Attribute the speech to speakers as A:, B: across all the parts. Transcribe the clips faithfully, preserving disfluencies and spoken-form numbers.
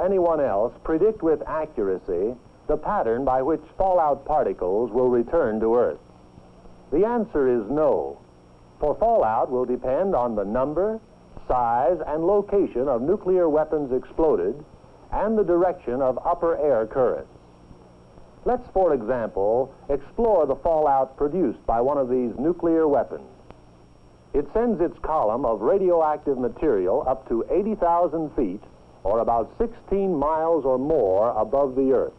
A: or anyone else predict with accuracy the pattern by which fallout particles will return to Earth? The answer is no, for fallout will depend on the number, size, and location of nuclear weapons exploded and the direction of upper air currents. Let's, for example, explore the fallout produced by one of these nuclear weapons. It sends its column of radioactive material up to eighty thousand feet, or about sixteen miles or more above the Earth.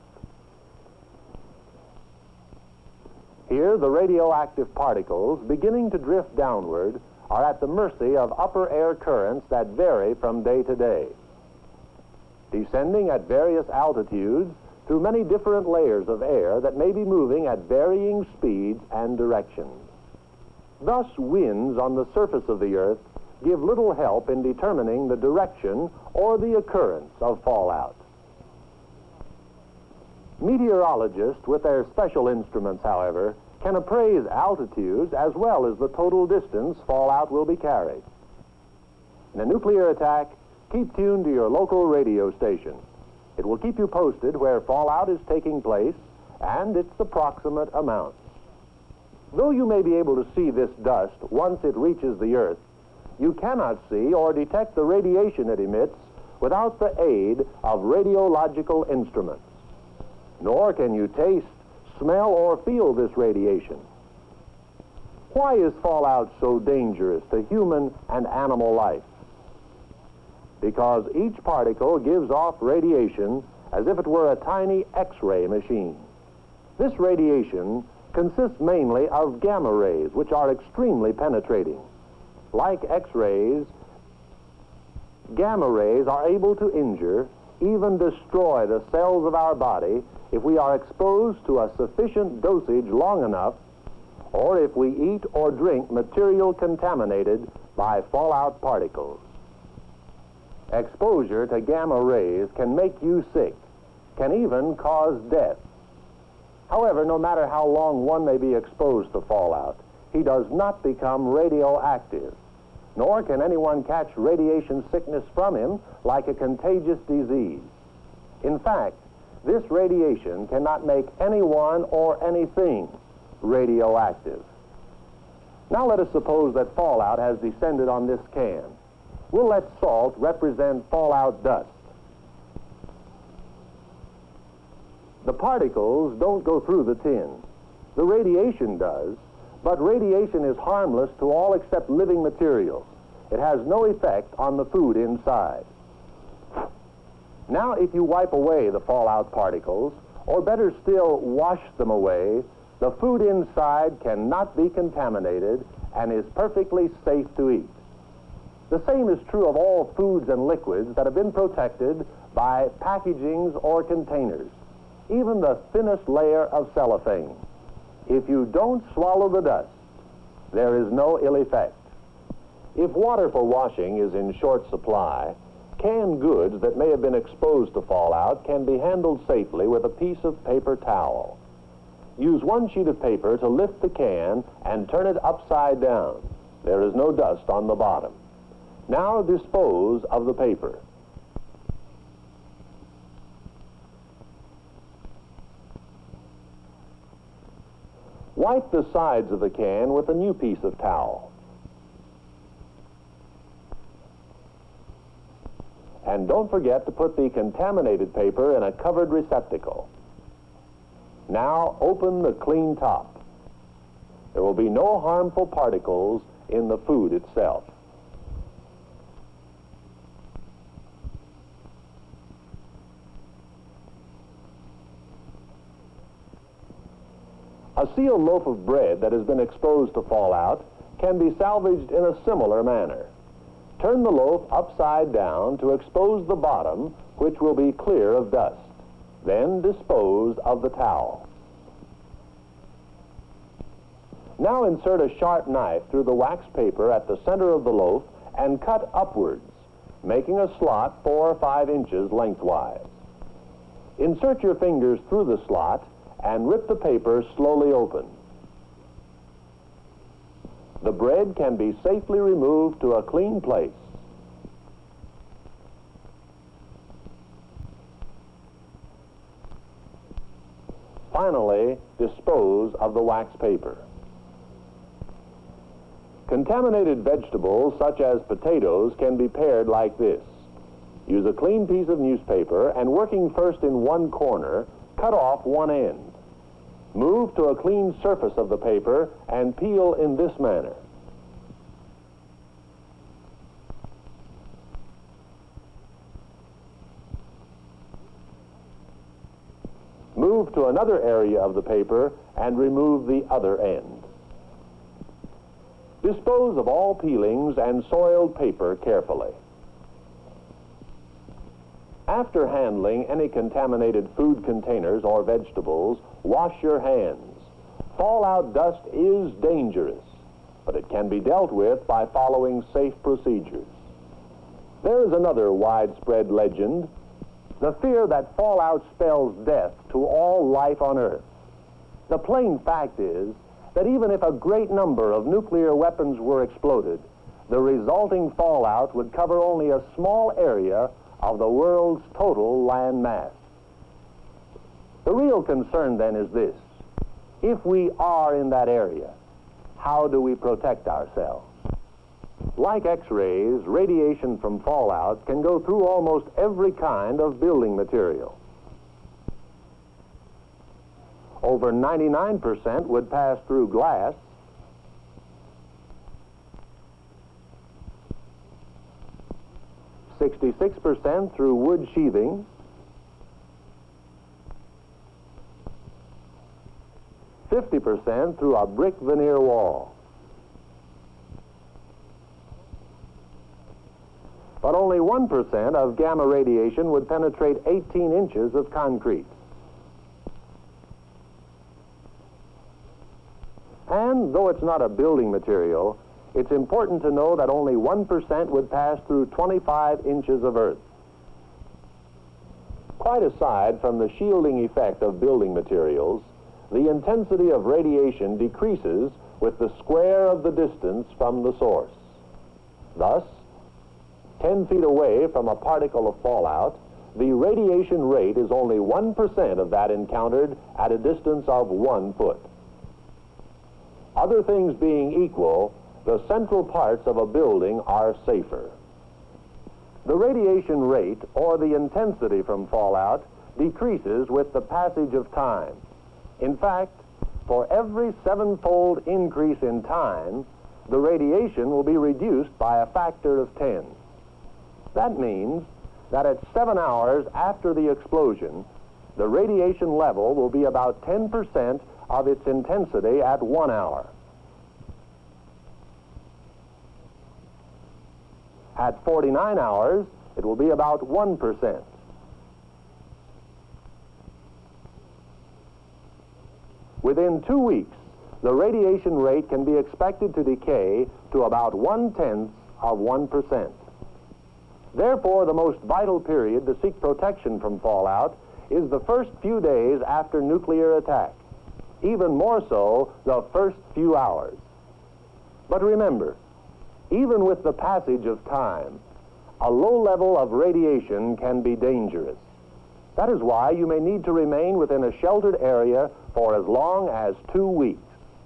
A: Here, the radioactive particles, beginning to drift downward, are at the mercy of upper air currents that vary from day to day. Descending at various altitudes through many different layers of air that may be moving at varying speeds and directions. Thus, winds on the surface of the Earth give little help in determining the direction or the occurrence of fallout. Meteorologists, with their special instruments, however, can appraise altitudes as well as the total distance fallout will be carried. In a nuclear attack, keep tuned to your local radio station. It will keep you posted where fallout is taking place and its approximate amount. Though you may be able to see this dust once it reaches the Earth, you cannot see or detect the radiation it emits without the aid of radiological instruments. Nor can you taste, smell, or feel this radiation. Why is fallout so dangerous to human and animal life? Because each particle gives off radiation as if it were a tiny X-ray machine. This radiation consists mainly of gamma rays, which are extremely penetrating. Like X-rays, gamma rays are able to injure, even destroy the cells of our body if we are exposed to a sufficient dosage long enough, or if we eat or drink material contaminated by fallout particles. Exposure to gamma rays can make you sick, can even cause death. However, no matter how long one may be exposed to fallout, he does not become radioactive, nor can anyone catch radiation sickness from him like a contagious disease. In fact, this radiation cannot make anyone or anything radioactive. Now let us suppose that fallout has descended on this can. We'll let salt represent fallout dust. The particles don't go through the tin. The radiation does, but radiation is harmless to all except living materials. It has no effect on the food inside. Now, if you wipe away the fallout particles, or better still, wash them away, the food inside cannot be contaminated and is perfectly safe to eat. The same is true of all foods and liquids that have been protected by packagings or containers, even the thinnest layer of cellophane. If you don't swallow the dust, there is no ill effect. If water for washing is in short supply, canned goods that may have been exposed to fallout can be handled safely with a piece of paper towel. Use one sheet of paper to lift the can and turn it upside down. There is no dust on the bottom. Now dispose of the paper. Wipe the sides of the can with a new piece of towel. And don't forget to put the contaminated paper in a covered receptacle. Now open the clean top. There will be no harmful particles in the food itself. A sealed loaf of bread that has been exposed to fallout can be salvaged in a similar manner. Turn the loaf upside down to expose the bottom, which will be clear of dust. Then dispose of the towel. Now insert a sharp knife through the wax paper at the center of the loaf and cut upwards, making a slot four or five inches lengthwise. Insert your fingers through the slot and rip the paper slowly open. The bread can be safely removed to a clean place. Finally, dispose of the wax paper. Contaminated vegetables, such as potatoes, can be pared like this. Use a clean piece of newspaper and, working first in one corner, cut off one end. Move to a clean surface of the paper and peel in this manner. Move to another area of the paper and remove the other end. Dispose of all peelings and soiled paper carefully. After handling any contaminated food containers or vegetables, wash your hands. Fallout dust is dangerous, but it can be dealt with by following safe procedures. There is another widespread legend, the fear that fallout spells death to all life on Earth. The plain fact is that even if a great number of nuclear weapons were exploded, the resulting fallout would cover only a small area of the world's total land mass. The real concern then is this: if we are in that area, how do we protect ourselves? Like X-rays, radiation from fallout can go through almost every kind of building material. Over ninety-nine percent would pass through glass, sixty-six percent through wood sheathing, fifty percent through a brick veneer wall. But only one percent of gamma radiation would penetrate eighteen inches of concrete. And though it's not a building material, it's important to know that only one percent would pass through twenty-five inches of earth. Quite aside from the shielding effect of building materials, the intensity of radiation decreases with the square of the distance from the source. Thus, ten feet away from a particle of fallout, the radiation rate is only one percent of that encountered at a distance of one foot. Other things being equal, the central parts of a building are safer. The radiation rate, or the intensity from fallout, decreases with the passage of time. In fact, for every sevenfold increase in time, the radiation will be reduced by a factor of ten. That means that at seven hours after the explosion, the radiation level will be about ten percent of its intensity at one hour. At forty-nine hours, it will be about one percent. Within two weeks, the radiation rate can be expected to decay to about one-tenth of one percent. Therefore, the most vital period to seek protection from fallout is the first few days after nuclear attack, even more so the first few hours. But remember, even with the passage of time, a low level of radiation can be dangerous. That is why you may need to remain within a sheltered area for as long as two weeks.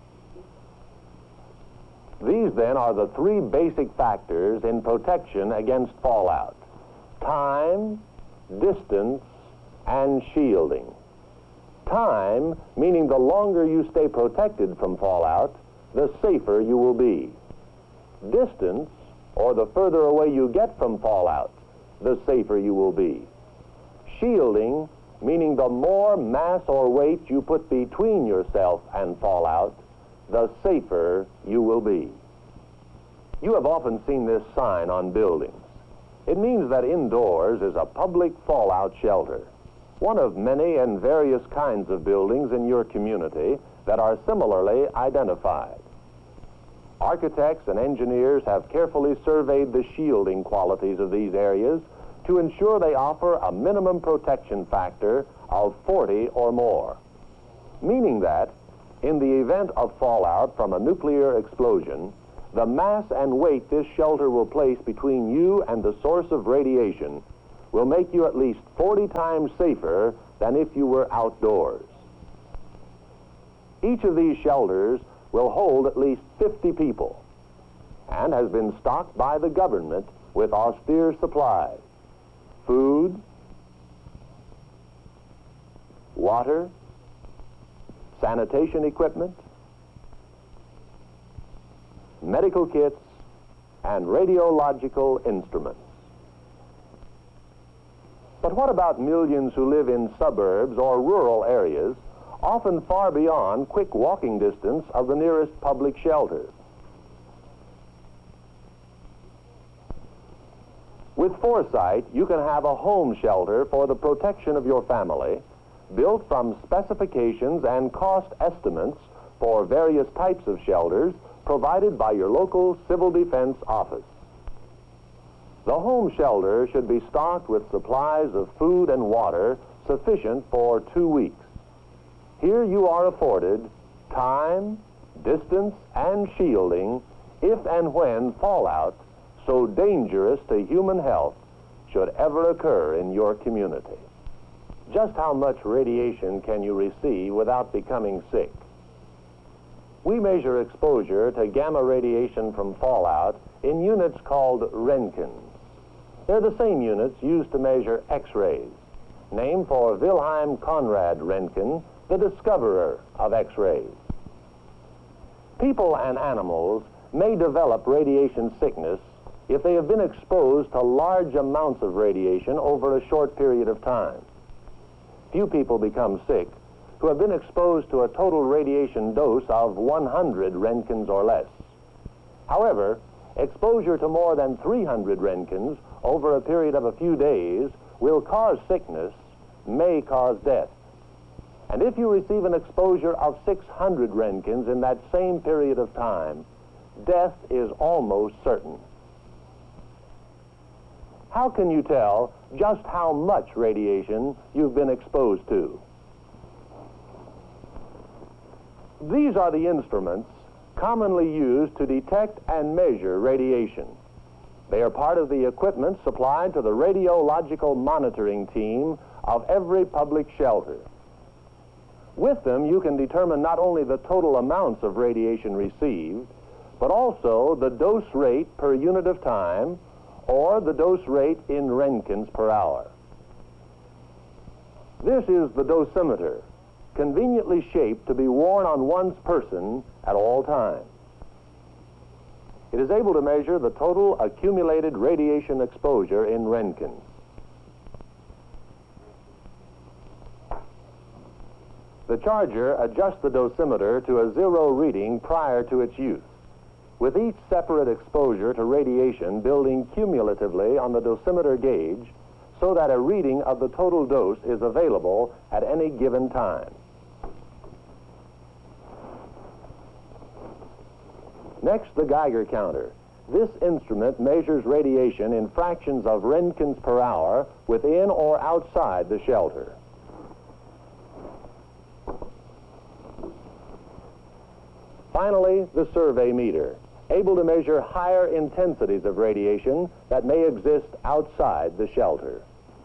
A: These, then, are the three basic factors in protection against fallout: time, distance, and shielding. Time, meaning the longer you stay protected from fallout, the safer you will be. Distance, or the further away you get from fallout, the safer you will be. Shielding, meaning the more mass or weight you put between yourself and fallout, the safer you will be. You have often seen this sign on buildings. It means that indoors is a public fallout shelter, one of many and various kinds of buildings in your community that are similarly identified. Architects and engineers have carefully surveyed the shielding qualities of these areas to ensure they offer a minimum protection factor of forty or more, meaning that in the event of fallout from a nuclear explosion, the mass and weight this shelter will place between you and the source of radiation will make you at least forty times safer than if you were outdoors. Each of these shelters will hold at least fifty people and has been stocked by the government with austere supplies: food, water, sanitation equipment, medical kits, and radiological instruments. But what about millions who live in suburbs or rural areas, often far beyond quick walking distance of the nearest public shelter? With foresight, you can have a home shelter for the protection of your family, built from specifications and cost estimates for various types of shelters provided by your local civil defense office. The home shelter should be stocked with supplies of food and water sufficient for two weeks. Here you are afforded time, distance, and shielding if and when fallout so dangerous to human health should ever occur in your community. Just how much radiation can you receive without becoming sick? We measure exposure to gamma radiation from fallout in units called Roentgens. They're the same units used to measure X-rays, named for Wilhelm Conrad Roentgen, the discoverer of X-rays. People and animals may develop radiation sickness if they have been exposed to large amounts of radiation over a short period of time. Few people become sick who have been exposed to a total radiation dose of one hundred Roentgens or less. However, exposure to more than three hundred Roentgens over a period of a few days will cause sickness, may cause death. And if you receive an exposure of six hundred Roentgens in that same period of time, death is almost certain. How can you tell just how much radiation you've been exposed to? These are the instruments commonly used to detect and measure radiation. They are part of the equipment supplied to the radiological monitoring team of every public shelter. With them, you can determine not only the total amounts of radiation received, but also the dose rate per unit of time, or the dose rate in Roentgens per hour. This is the dosimeter, conveniently shaped to be worn on one's person at all times. It is able to measure the total accumulated radiation exposure in Roentgens. The charger adjusts the dosimeter to a zero reading prior to its use, with each separate exposure to radiation building cumulatively on the dosimeter gauge so that a reading of the total dose is available at any given time. Next, the Geiger counter. This instrument measures radiation in fractions of Roentgens per hour within or outside the shelter. Finally, the survey meter, able to measure higher intensities of radiation that may exist outside the shelter.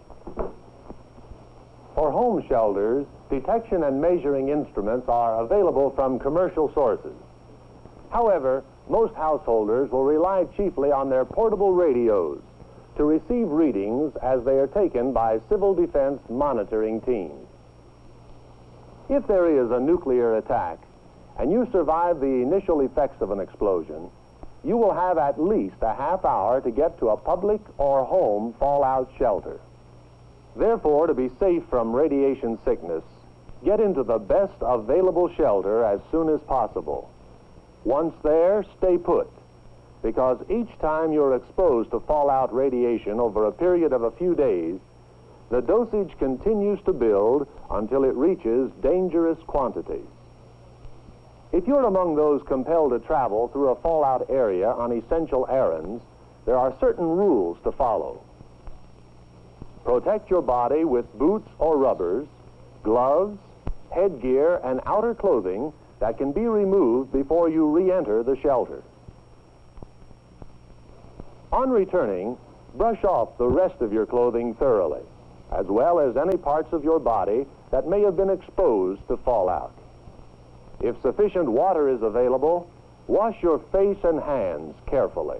A: For home shelters, detection and measuring instruments are available from commercial sources. However, most householders will rely chiefly on their portable radios to receive readings as they are taken by civil defense monitoring teams. If there is a nuclear attack and you survive the initial effects of an explosion, you will have at least a half hour to get to a public or home fallout shelter. Therefore, to be safe from radiation sickness, get into the best available shelter as soon as possible. Once there, stay put, because each time you're exposed to fallout radiation over a period of a few days, the dosage continues to build until it reaches dangerous quantities. If you're among those compelled to travel through a fallout area on essential errands, there are certain rules to follow. Protect your body with boots or rubbers, gloves, headgear, and outer clothing that can be removed before you re-enter the shelter. On returning, brush off the rest of your clothing thoroughly, as well as any parts of your body that may have been exposed to fallout. If sufficient water is available, wash your face and hands carefully.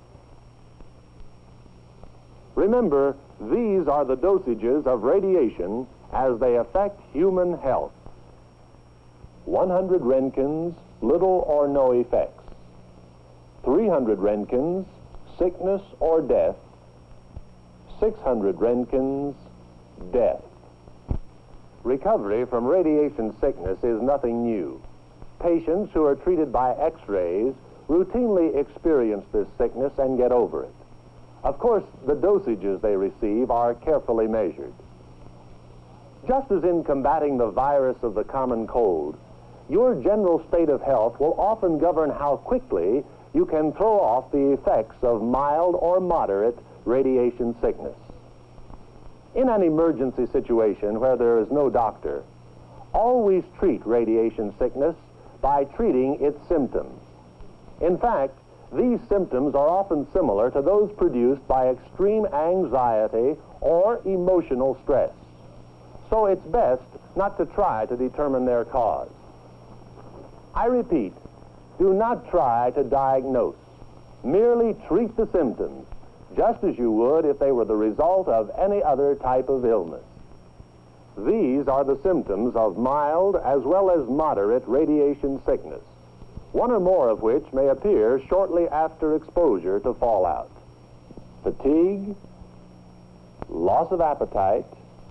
A: Remember, these are the dosages of radiation as they affect human health. one hundred Roentgens, little or no effects. three hundred Roentgens, sickness or death. six hundred Roentgens, death. Recovery from radiation sickness is nothing new. Patients who are treated by X-rays routinely experience this sickness and get over it. Of course, the dosages they receive are carefully measured. Just as in combating the virus of the common cold, your general state of health will often govern how quickly you can throw off the effects of mild or moderate radiation sickness. In an emergency situation where there is no doctor, always treat radiation sickness by treating its symptoms. In fact, these symptoms are often similar to those produced by extreme anxiety or emotional stress. So it's best not to try to determine their cause. I repeat, do not try to diagnose. Merely treat the symptoms, just as you would if they were the result of any other type of illness. These are the symptoms of mild as well as moderate radiation sickness, one or more of which may appear shortly after exposure to fallout. Fatigue, loss of appetite,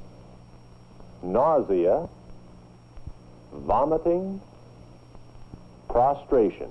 A: nausea, vomiting, prostration.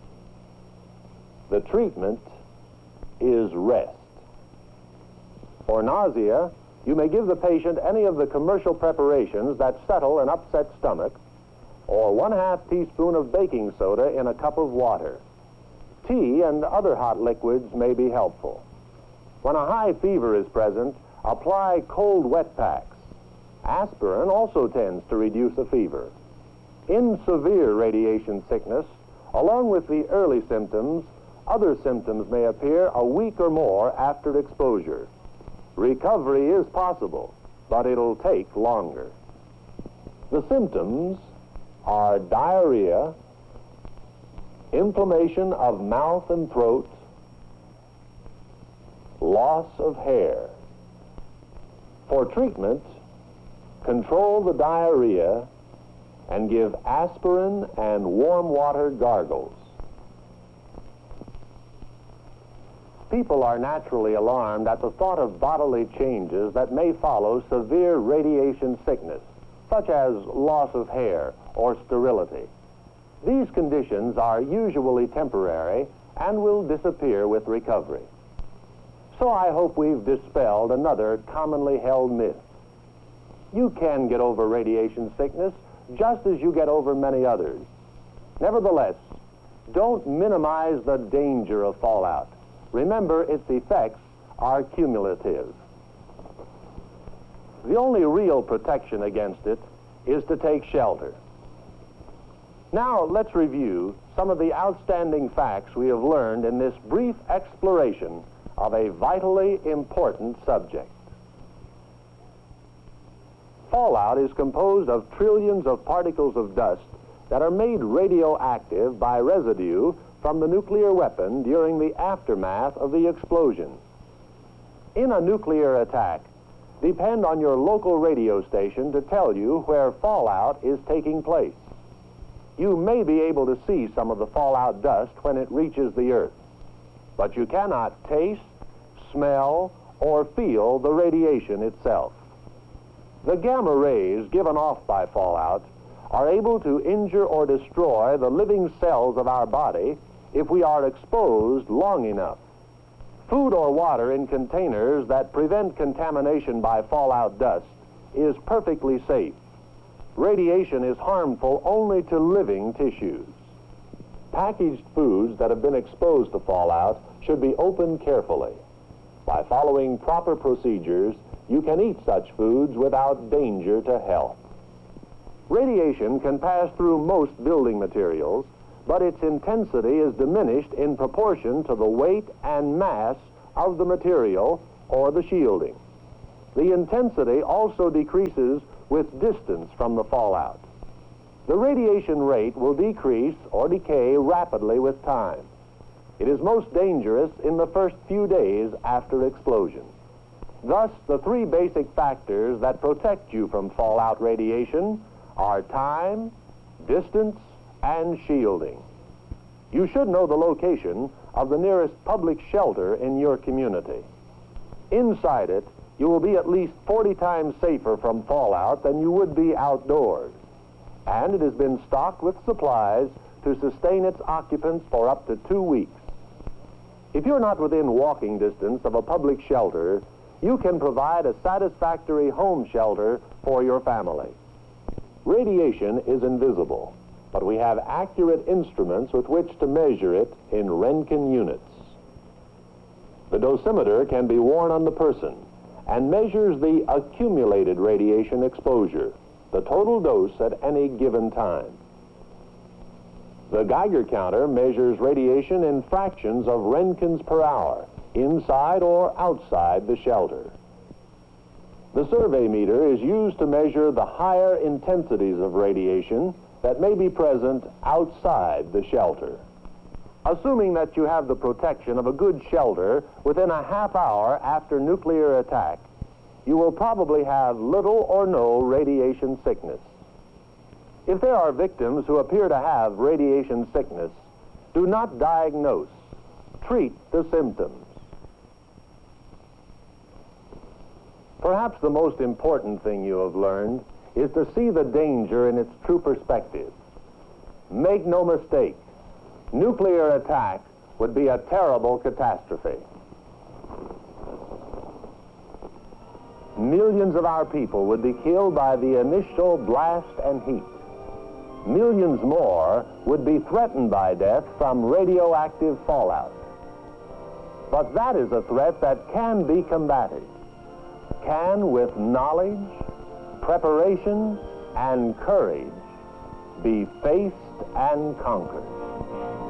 A: The treatment is rest. For nausea, you may give the patient any of the commercial preparations that settle an upset stomach, or one half teaspoon of baking soda in a cup of water. Tea and other hot liquids may be helpful. When a high fever is present, apply cold wet packs. Aspirin also tends to reduce the fever. In severe radiation sickness, along with the early symptoms, other symptoms may appear a week or more after exposure. Recovery is possible, but it'll take longer. The symptoms are diarrhea, inflammation of mouth and throat, loss of hair. For treatment, control the diarrhea and give aspirin and warm water gargles. People are naturally alarmed at the thought of bodily changes that may follow severe radiation sickness, such as loss of hair or sterility. These conditions are usually temporary and will disappear with recovery. So I hope we've dispelled another commonly held myth. You can get over radiation sickness just as you get over many others. Nevertheless, don't minimize the danger of fallout. Remember, its effects are cumulative. The only real protection against it is to take shelter. Now, let's review some of the outstanding facts we have learned in this brief exploration of a vitally important subject. Fallout is composed of trillions of particles of dust that are made radioactive by residue from the nuclear weapon during the aftermath of the explosion. In a nuclear attack, depend on your local radio station to tell you where fallout is taking place. You may be able to see some of the fallout dust when it reaches the earth, but you cannot taste, smell, or feel the radiation itself. The gamma rays given off by fallout are able to injure or destroy the living cells of our body if we are exposed long enough. Food or water in containers that prevent contamination by fallout dust is perfectly safe. Radiation is harmful only to living tissues. Packaged foods that have been exposed to fallout should be opened carefully. By following proper procedures, you can eat such foods without danger to health. Radiation can pass through most building materials, but its intensity is diminished in proportion to the weight and mass of the material or the shielding. The intensity also decreases with distance from the fallout. The radiation rate will decrease or decay rapidly with time. It is most dangerous in the first few days after explosion. Thus, the three basic factors that protect you from fallout radiation are time, distance, and shielding. You should know the location of the nearest public shelter in your community. Inside it, you will be at least forty times safer from fallout than you would be outdoors. And it has been stocked with supplies to sustain its occupants for up to two weeks. If you're not within walking distance of a public shelter, you can provide a satisfactory home shelter for your family. Radiation is invisible, but we have accurate instruments with which to measure it in Roentgen units. The dosimeter can be worn on the person and measures the accumulated radiation exposure, the total dose at any given time. The Geiger counter measures radiation in fractions of Roentgens per hour, inside or outside the shelter. The survey meter is used to measure the higher intensities of radiation that may be present outside the shelter. Assuming that you have the protection of a good shelter within a half hour after nuclear attack, you will probably have little or no radiation sickness. If there are victims who appear to have radiation sickness, do not diagnose. Treat the symptoms. Perhaps the most important thing you have learned is to see the danger in its true perspective. Make no mistake, nuclear attack would be a terrible catastrophe. Millions of our people would be killed by the initial blast and heat. Millions more would be threatened by death from radioactive fallout. But that is a threat that can be combated, can, with knowledge, preparation, and courage, be faced and conquered.